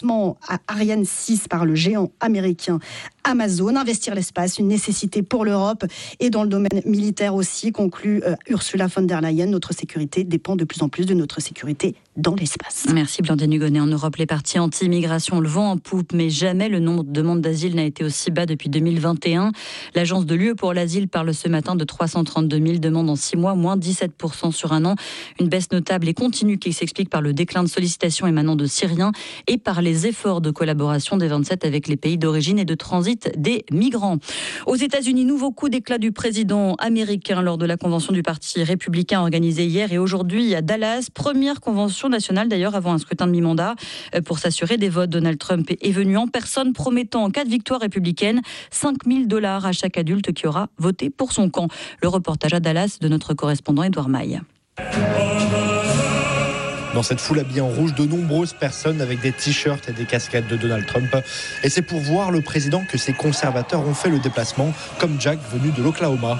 Ariane 6 par le géant américain Amazon. Investir l'espace, une nécessité pour l'Europe et dans le domaine militaire aussi, conclut Ursula von der Leyen. Notre sécurité dépend de plus en plus de notre sécurité dans l'espace. Merci Blandine Hugonnet. En Europe, les partis anti-immigration le vent en poupe, mais jamais le nombre de demandes d'asile n'a été aussi bas depuis 2021. L'agence de l'UE pour l'asile parle ce matin de 332 000 demandes en 6 mois, moins 17% sur un an. Une baisse notable et continue qui s'explique par le déclin de sollicitations émanant de Syriens et par les efforts de collaboration des 27 avec les pays d'origine et de transit des migrants. Aux États-Unis, nouveau coup d'éclat du président américain lors de la convention du Parti républicain organisée hier et aujourd'hui à Dallas. Première convention nationale d'ailleurs avant un scrutin de mi-mandat pour s'assurer des votes. Donald Trump est venu en personne promettant en cas de victoire républicaine $5 000 à chaque adulte qui aura voté pour son camp. Le reportage à Dallas de notre correspondant Édouard Maille. Dans cette foule habillée en rouge, de nombreuses personnes avec des t-shirts et des casquettes de Donald Trump. Et c'est pour voir le président que ces conservateurs ont fait le déplacement, comme Jack venu de l'Oklahoma.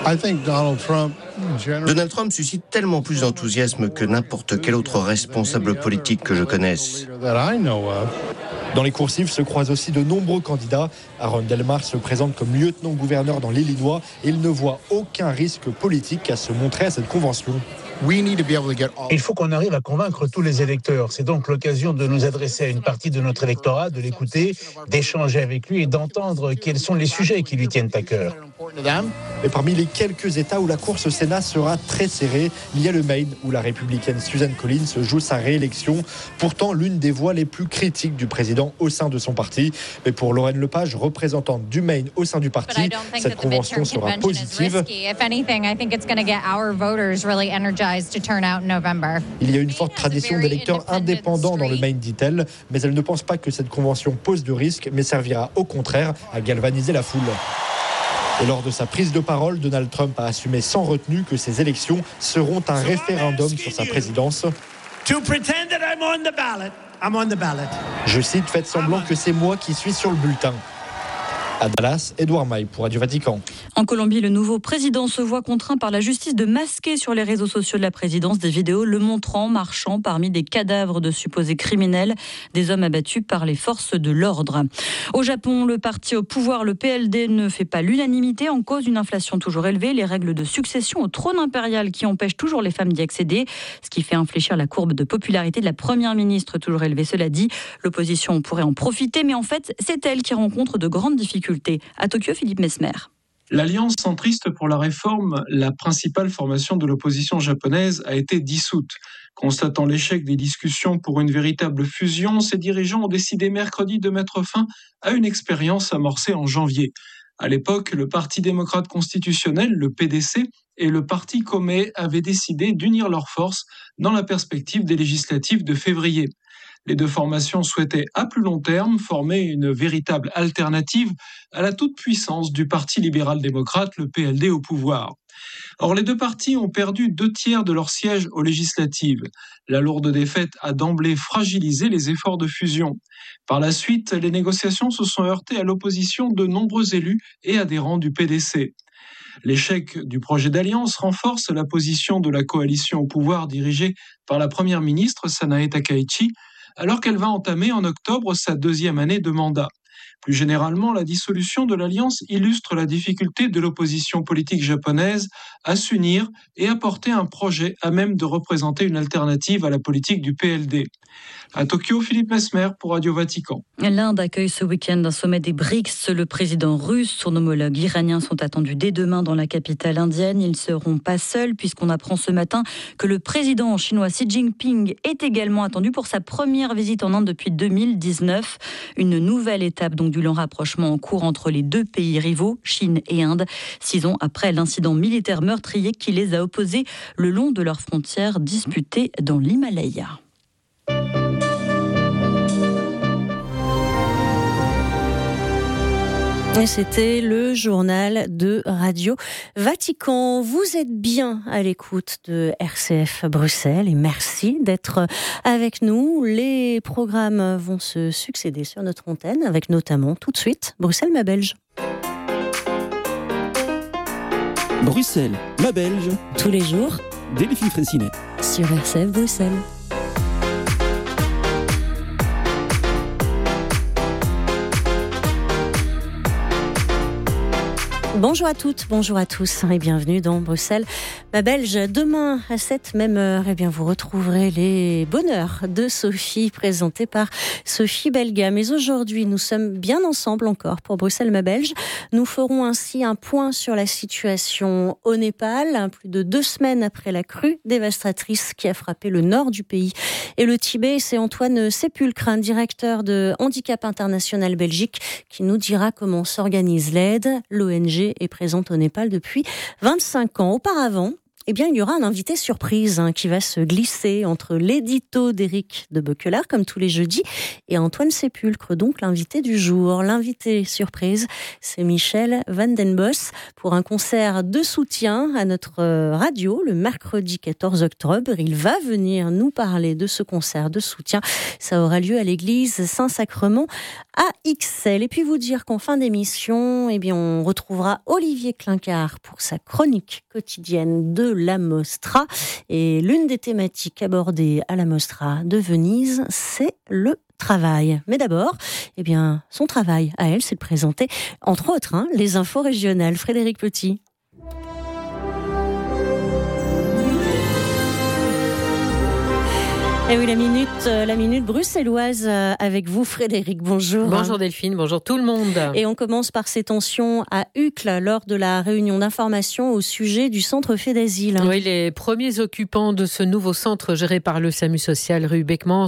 Donald Trump suscite tellement plus d'enthousiasme que n'importe quel autre responsable politique que je connaisse. Dans les coursives se croisent aussi de nombreux candidats. Aaron Delmar se présente comme lieutenant-gouverneur dans l'Illinois et il ne voit aucun risque politique à se montrer à cette convention. Il faut qu'on arrive à convaincre tous les électeurs. C'est donc l'occasion de nous adresser à une partie de notre électorat, de l'écouter, d'échanger avec lui et d'entendre quels sont les sujets qui lui tiennent à cœur. Et parmi les quelques États où la course au Sénat sera très serrée, il y a le Maine où la républicaine Susan Collins joue sa réélection. Pourtant, l'une des voix les plus critiques du président au sein de son parti. Mais pour Lorraine Lepage, représentante du Maine au sein du parti, cette convention sera positive. Il y a une forte tradition d'électeurs indépendants dans le Maine, dit-elle, mais elle ne pense pas que cette convention pose de risque, mais servira au contraire à galvaniser la foule. Et lors de sa prise de parole, Donald Trump a assumé sans retenue que ces élections seront un référendum sur sa présidence. Je cite, faites semblant que c'est moi qui suis sur le bulletin. À Dallas, Édouard Maille pour Radio Vatican. En Colombie, le nouveau président se voit contraint par la justice de masquer sur les réseaux sociaux de la présidence des vidéos le montrant marchant parmi des cadavres de supposés criminels, des hommes abattus par les forces de l'ordre. Au Japon, le parti au pouvoir, le PLD, ne fait pas l'unanimité en cause d'une inflation toujours élevée, les règles de succession au trône impérial qui empêchent toujours les femmes d'y accéder, ce qui fait infléchir la courbe de popularité de la première ministre toujours élevée. Cela dit, l'opposition pourrait en profiter, mais en fait, c'est elle qui rencontre de grandes difficultés. À Tokyo, Philippe Mesmer. L'Alliance centriste pour la réforme, la principale formation de l'opposition japonaise, a été dissoute. Constatant l'échec des discussions pour une véritable fusion, ses dirigeants ont décidé mercredi de mettre fin à une expérience amorcée en janvier. À l'époque, le Parti démocrate constitutionnel, le PDC, et le Parti Comé avaient décidé d'unir leurs forces dans la perspective des législatives de février. Les deux formations souhaitaient à plus long terme former une véritable alternative à la toute-puissance du Parti libéral-démocrate, le PLD, au pouvoir. Or, les deux partis ont perdu 2/3 de leurs sièges aux législatives. La lourde défaite a d'emblée fragilisé les efforts de fusion. Par la suite, les négociations se sont heurtées à l'opposition de nombreux élus et adhérents du PDC. L'échec du projet d'alliance renforce la position de la coalition au pouvoir dirigée par la première ministre Sanae Takaichi, alors qu'elle va entamer en octobre sa 2e année de mandat. Plus généralement, la dissolution de l'Alliance illustre la difficulté de l'opposition politique japonaise à s'unir et à porter un projet à même de représenter une alternative à la politique du PLD. À Tokyo, Philippe Mesmer pour Radio Vatican. L'Inde accueille ce week-end un sommet des BRICS. Le président russe, son homologue iranien sont attendus dès demain dans la capitale indienne. Ils ne seront pas seuls puisqu'on apprend ce matin que le président chinois Xi Jinping est également attendu pour sa première visite en Inde depuis 2019. Une nouvelle étape donc du lent rapprochement en cours entre les deux pays rivaux, Chine et Inde, 6 ans après l'incident militaire meurtrier qui les a opposés le long de leurs frontières disputées dans l'Himalaya. Et c'était le journal de Radio Vatican. Vous êtes bien à l'écoute de RCF Bruxelles et merci d'être avec nous. Les programmes vont se succéder sur notre antenne avec notamment tout de suite Bruxelles ma Belge. Bruxelles ma Belge. Tous les jours. Delphine Fraissinet. Sur RCF Bruxelles. Bonjour à toutes, bonjour à tous et bienvenue dans Bruxelles, ma Belge. Demain à cette même heure, vous retrouverez les bonheurs de Sophie présentés par Sophie Belga. Mais aujourd'hui, nous sommes bien ensemble encore pour Bruxelles, ma Belge. Nous ferons ainsi un point sur la situation au Népal, plus de 2 semaines après la crue dévastatrice qui a frappé le nord du pays et le Tibet. C'est Antoine Sépulcre, directeur de Handicap International Belgique, qui nous dira comment s'organise l'aide. L'ONG est présente au Népal depuis 25 ans. Auparavant, il y aura un invité surprise qui va se glisser entre l'édito d'Éric de Beuquelaar, comme tous les jeudis, et Antoine Sépulcre, donc l'invité du jour. L'invité surprise, c'est Michel Van den Bos pour un concert de soutien à notre radio le mercredi 14 octobre. Il va venir nous parler de ce concert de soutien. Ça aura lieu à l'église Saint-Sacrement à Ixelles. Et puis vous dire qu'en fin d'émission, on retrouvera Olivier Clincard pour sa chronique quotidienne de la Mostra. Et l'une des thématiques abordées à la Mostra de Venise, c'est le travail. Mais d'abord, son travail à elle, c'est de présenter, entre autres, les infos régionales. Frédéric Petit. Et oui, la minute bruxelloise avec vous, Frédéric. Bonjour. Bonjour Delphine, bonjour tout le monde. Et on commence par ces tensions à Uccle lors de la réunion d'information au sujet du centre fait d'asile. Oui, les premiers occupants de ce nouveau centre géré par le SAMU social rue Beckmans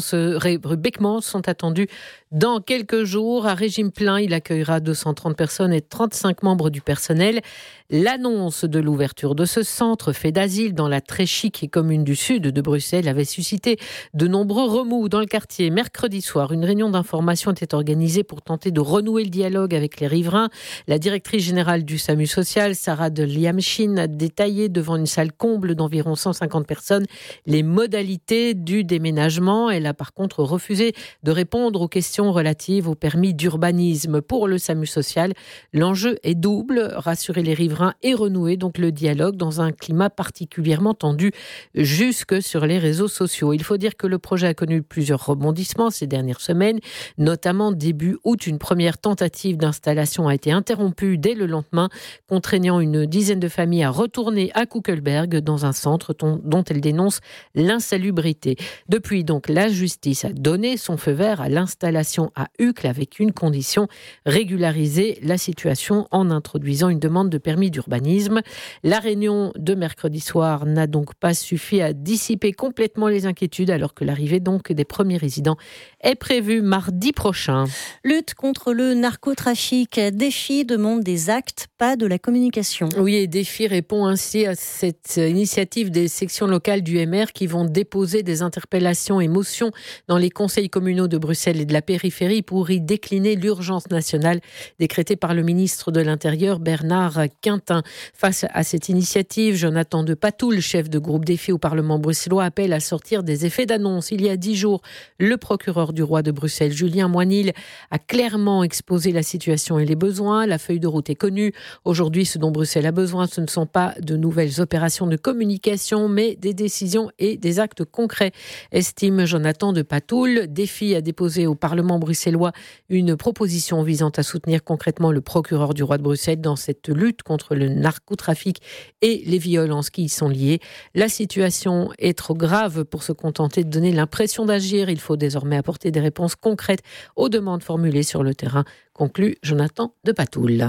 sont attendus dans quelques jours. À régime plein, il accueillera 230 personnes et 35 membres du personnel. L'annonce de l'ouverture de ce centre fait d'asile dans la très chic commune du sud de Bruxelles avait suscité de nombreux remous dans le quartier. Mercredi soir, une réunion d'information était organisée pour tenter de renouer le dialogue avec les riverains. La directrice générale du SAMU social, Sarah de Liamchin, a détaillé devant une salle comble d'environ 150 personnes les modalités du déménagement. Elle a par contre refusé de répondre aux questions relatives au permis d'urbanisme. Pour le SAMU social, l'enjeu est double, rassurer les riverains et renouer donc le dialogue dans un climat particulièrement tendu jusque sur les réseaux sociaux. Il faut dire que le projet a connu plusieurs rebondissements ces dernières semaines, notamment début août, une première tentative d'installation a été interrompue dès le lendemain, contraignant une dizaine de familles à retourner à Kuckelberg dans un centre dont elles dénoncent l'insalubrité. Depuis donc, la justice a donné son feu vert à l'installation à Uccle avec une condition, régulariser la situation en introduisant une demande de permis d'urbanisme. La réunion de mercredi soir n'a donc pas suffi à dissiper complètement les inquiétudes alors que l'arrivée donc des premiers résidents est prévue mardi prochain. Lutte contre le narcotrafic. Défi demande des actes, pas de la communication. Oui, et Défi répond ainsi à cette initiative des sections locales du MR qui vont déposer des interpellations et motions dans les conseils communaux de Bruxelles et de la périphérie pour y décliner l'urgence nationale décrétée par le ministre de l'Intérieur Bernard Quintin. Face à cette initiative, Jonathan de Patoul, chef de groupe Défi au Parlement bruxellois, appelle à sortir des effets d'annonce. Il y a 10 jours, le procureur du roi de Bruxelles, Julien Moinil, a clairement exposé la situation et les besoins. La feuille de route est connue. Aujourd'hui, ce dont Bruxelles a besoin, ce ne sont pas de nouvelles opérations de communication, mais des décisions et des actes concrets, estime Jonathan de Patoul. Défi a déposé au Parlement bruxellois une proposition visant à soutenir concrètement le procureur du roi de Bruxelles dans cette lutte contre le narcotrafic et les violences qui y sont liées. La situation est trop grave pour se contenter de donner l'impression d'agir. Il faut désormais apporter des réponses concrètes aux demandes formulées sur le terrain, conclut Jonathan de Patoul.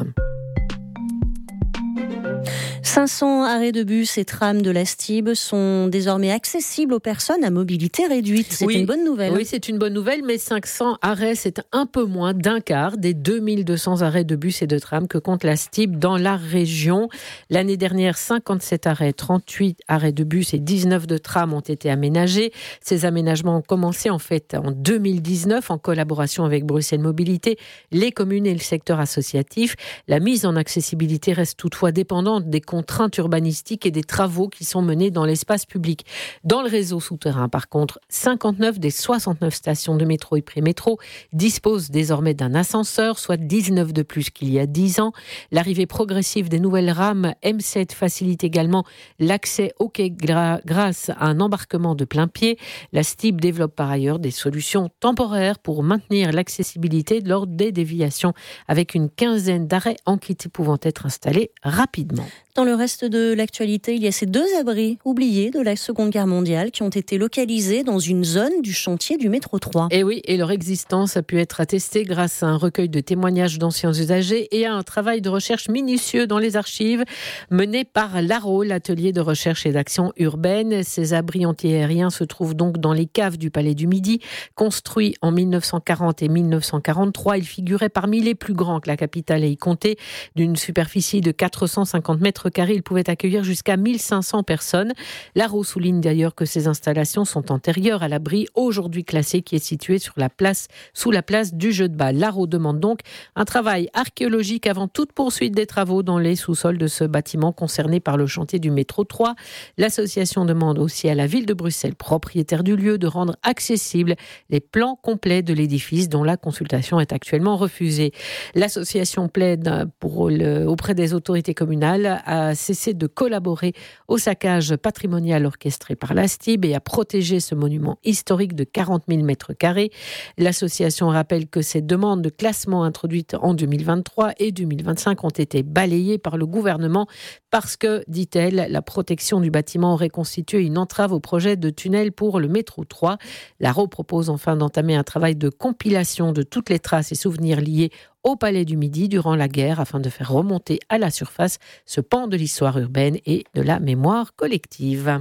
500 arrêts de bus et trams de la STIB sont désormais accessibles aux personnes à mobilité réduite. C'est une bonne nouvelle. Oui, c'est une bonne nouvelle, mais 500 arrêts, c'est un peu moins d'un quart des 2200 arrêts de bus et de trams que compte la STIB dans la région. L'année dernière, 57 arrêts, 38 arrêts de bus et 19 de trams ont été aménagés. Ces aménagements ont commencé en fait en 2019 en collaboration avec Bruxelles Mobilité, les communes et le secteur associatif. La mise en accessibilité reste toutefois dépendante des contrats contraintes urbanistiques et des travaux qui sont menés dans l'espace public. Dans le réseau souterrain, par contre, 59 des 69 stations de métro et prémétro disposent désormais d'un ascenseur, soit 19 de plus qu'il y a 10 ans. L'arrivée progressive des nouvelles rames M7 facilite également l'accès au quai grâce à un embarquement de plein pied. La STIB développe par ailleurs des solutions temporaires pour maintenir l'accessibilité lors des déviations, avec une quinzaine d'arrêts en kit pouvant être installés rapidement. Dans le reste de l'actualité, il y a ces 2 abris oubliés de la Seconde Guerre mondiale qui ont été localisés dans une zone du chantier du métro 3. Et oui, et leur existence a pu être attestée grâce à un recueil de témoignages d'anciens usagers et à un travail de recherche minutieux dans les archives mené par l'ARO, l'atelier de recherche et d'action urbaine. Ces abris antiaériens se trouvent donc dans les caves du Palais du Midi. Construits en 1940 et 1943, ils figuraient parmi les plus grands que la capitale ait compté. D'une superficie de 450 mètres carrés, ils pouvaient accueillir jusqu'à 1500 personnes. L'ARO souligne d'ailleurs que ces installations sont antérieures à l'abri aujourd'hui classé qui est situé sous la place du Jeu de Balle. L'ARO demande donc un travail archéologique avant toute poursuite des travaux dans les sous-sols de ce bâtiment concerné par le chantier du métro 3. L'association demande aussi à la ville de Bruxelles, propriétaire du lieu, de rendre accessibles les plans complets de l'édifice dont la consultation est actuellement refusée. L'association plaide auprès des autorités communales à cesser de collaborer au saccage patrimonial orchestré par la STIB et à protéger ce monument historique de 40 000 mètres carrés. L'association rappelle que ces demandes de classement introduites en 2023 et 2025 ont été balayées par le gouvernement parce que, dit-elle, la protection du bâtiment aurait constitué une entrave au projet de tunnel pour le métro 3. L'ARO propose enfin d'entamer un travail de compilation de toutes les traces et souvenirs liés au Palais du Midi durant la guerre afin de faire remonter à la surface ce pan de l'histoire urbaine et de la mémoire collective.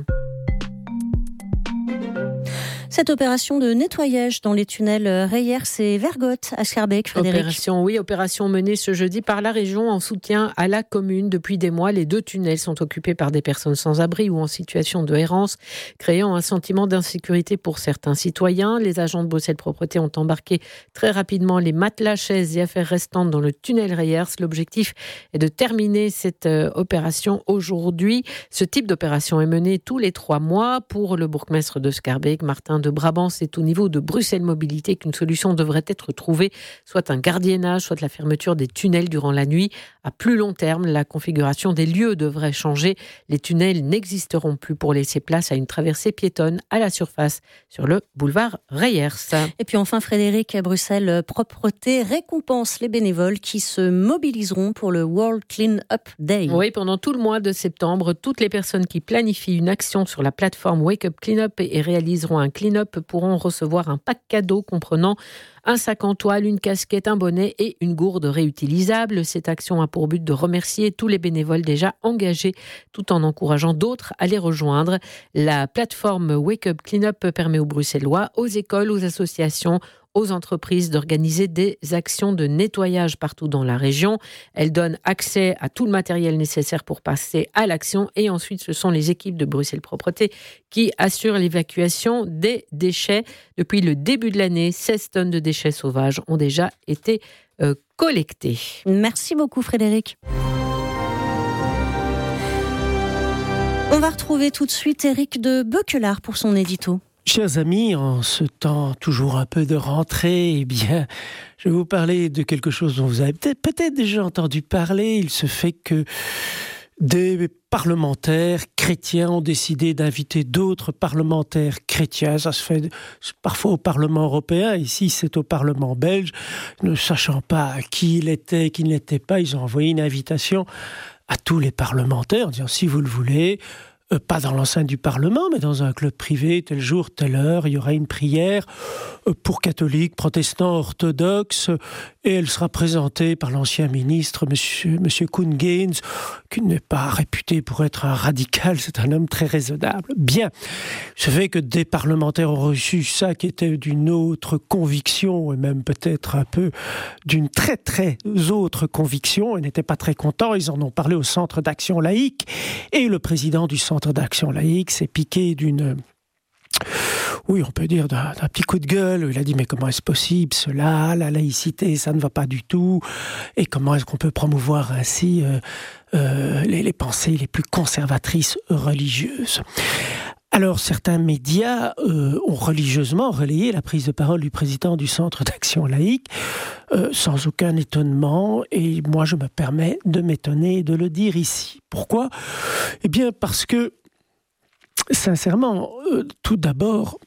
Cette opération de nettoyage dans les tunnels Reyers et Vergote à Schaerbeek, Frédéric. Opération menée ce jeudi par la région en soutien à la commune. Depuis des mois, les 2 tunnels sont occupés par des personnes sans abri ou en situation de errance, créant un sentiment d'insécurité pour certains citoyens. Les agents de Bruxelles Propreté ont embarqué très rapidement les matelas, chaises et affaires restantes dans le tunnel Reyers. L'objectif est de terminer cette opération aujourd'hui. Ce type d'opération est mené tous les 3 mois. Pour le bourgmestre de Schaerbeek, Martin de Brabant, c'est au niveau de Bruxelles Mobilité qu'une solution devrait être trouvée, soit un gardiennage, soit la fermeture des tunnels durant la nuit. À plus long terme, la configuration des lieux devrait changer. Les tunnels n'existeront plus pour laisser place à une traversée piétonne à la surface sur le boulevard Reyers. Et puis enfin, Frédéric, Bruxelles Propreté récompense les bénévoles qui se mobiliseront pour le World Clean Up Day. Oui, pendant tout le mois de septembre, toutes les personnes qui planifient une action sur la plateforme Wake Up Clean Up et réaliseront un clean-up pourront recevoir un pack cadeau comprenant un sac en toile, une casquette, un bonnet et une gourde réutilisable. Cette action a pour but de remercier tous les bénévoles déjà engagés tout en encourageant d'autres à les rejoindre. La plateforme Wake Up Clean Up permet aux Bruxellois, aux écoles, aux associations, aux entreprises d'organiser des actions de nettoyage partout dans la région. Elle donne accès à tout le matériel nécessaire pour passer à l'action et ensuite ce sont les équipes de Bruxelles Propreté qui assurent l'évacuation des déchets. Depuis le début de l'année, 16 tonnes de déchets sauvages ont déjà été collectés. Merci beaucoup Frédéric. On va retrouver tout de suite Éric de Beuquelard pour son édito. Chers amis, en ce temps toujours un peu de rentrée, eh bien, je vais vous parler de quelque chose dont vous avez peut-être déjà entendu parler. Il se fait que des parlementaires chrétiens ont décidé d'inviter d'autres parlementaires chrétiens. Ça se fait parfois au Parlement européen. Ici, c'est au Parlement belge. Ne sachant pas qui il était, qui ne l'était pas, ils ont envoyé une invitation à tous les parlementaires en disant « si vous le voulez », pas dans l'enceinte du Parlement, mais dans un club privé, tel jour, telle heure, il y aura une prière pour catholiques, protestants, orthodoxes, et elle sera présentée par l'ancien ministre, monsieur Koen Geens, qui n'est pas réputé pour être un radical, c'est un homme très raisonnable. Bien, ça fait que des parlementaires ont reçu ça qui était d'une autre conviction, et même peut-être un peu d'une très très autre conviction, et n'étaient pas très contents, ils en ont parlé au Centre d'Action Laïque, et le président du Centre d'Action Laïque s'est piqué d'une Oui, on peut dire d'un petit coup de gueule. Il a dit, mais comment est-ce possible cela, la laïcité, ça ne va pas du tout. Et comment est-ce qu'on peut promouvoir ainsi les pensées les plus conservatrices religieuses ? Alors, certains médias ont religieusement relayé la prise de parole du président du Centre d'action laïque, sans aucun étonnement, et moi je me permets de m'étonner et de le dire ici. Pourquoi ? Eh bien parce que, sincèrement, tout d'abord,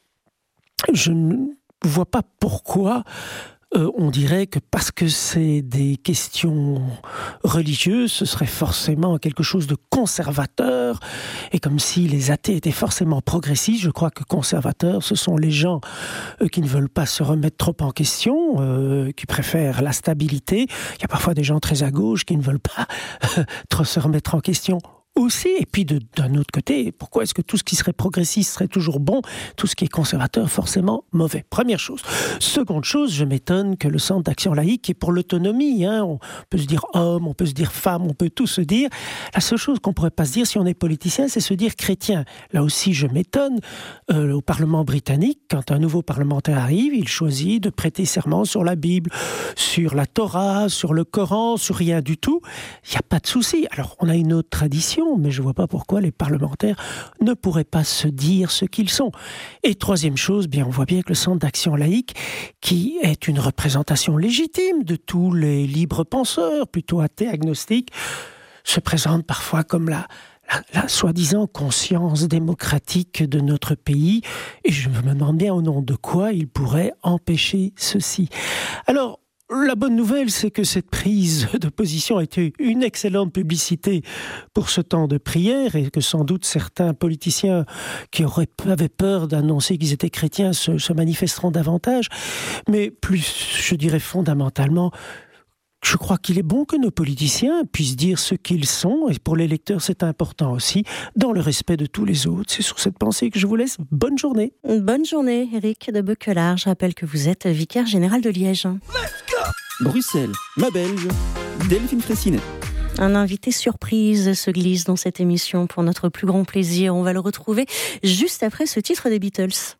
je ne vois pas pourquoi on dirait que parce que c'est des questions religieuses, ce serait forcément quelque chose de conservateur, et comme si les athées étaient forcément progressistes. Je crois que conservateurs, ce sont les gens qui ne veulent pas se remettre trop en question, qui préfèrent la stabilité. Il y a parfois des gens très à gauche qui ne veulent pas trop se remettre en question aussi. Et puis d'un autre côté, pourquoi est-ce que tout ce qui serait progressiste serait toujours bon, tout ce qui est conservateur forcément mauvais? Première chose. Seconde chose, je m'étonne que le Centre d'action laïque, qui est pour l'autonomie, on peut se dire homme, on peut se dire femme, on peut tout se dire. La seule chose qu'on pourrait pas se dire si on est politicien, c'est se dire chrétien. Là aussi, je m'étonne. Au Parlement britannique, quand un nouveau parlementaire arrive, il choisit de prêter serment sur la Bible, sur la Torah, sur le Coran, sur rien du tout. Il n'y a pas de souci. Alors, on a une autre tradition, mais je ne vois pas pourquoi les parlementaires ne pourraient pas se dire ce qu'ils sont. Et troisième chose, on voit bien que le Centre d'action laïque, qui est une représentation légitime de tous les libres penseurs, plutôt athées, agnostiques, se présente parfois comme la soi-disant conscience démocratique de notre pays. Et je me demande bien au nom de quoi il pourrait empêcher ceci. Alors, la bonne nouvelle, c'est que cette prise de position a été une excellente publicité pour ce temps de prière, et que sans doute certains politiciens qui avaient peur d'annoncer qu'ils étaient chrétiens se manifesteront davantage. Mais plus, je dirais fondamentalement, je crois qu'il est bon que nos politiciens puissent dire ce qu'ils sont, et pour les lecteurs c'est important aussi, dans le respect de tous les autres. C'est sur cette pensée que je vous laisse. Bonne journée. Bonne journée, Éric de Beuquelard. Je rappelle que vous êtes vicaire général de Liège. Bruxelles, ma belge, Delphine Fraissinet. Un invité surprise se glisse dans cette émission pour notre plus grand plaisir. On va le retrouver juste après ce titre des Beatles.